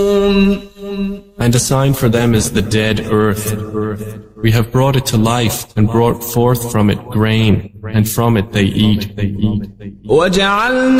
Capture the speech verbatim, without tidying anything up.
And a sign for them is the dead earth. We have brought it to life and brought forth from it grain, and from it they eat.